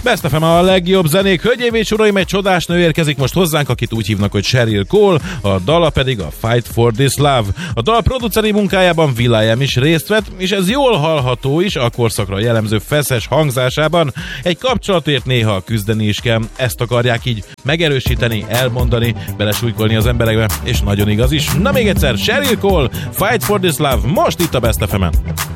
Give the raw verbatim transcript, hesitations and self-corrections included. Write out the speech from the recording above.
Best ef em a legjobb zenék. Hölgyeim és uraim, egy csodás nő érkezik most hozzánk, akit úgy hívnak, hogy Sheryl Cole, a dala pedig a Fight for This Love. A dal produceri munkájában will.i.am is részt vett, és ez jól hallható is a korszakra jellemző feszes hangzásában. Egy kapcsolatért néha küzdeni is kell, ezt akarják így megerősíteni, elmondani, belesújkolni az emberekbe, és nagyon igaz is. Na még egyszer, Sheryl Cole, Fight for This Love, most itt a Best ef emen.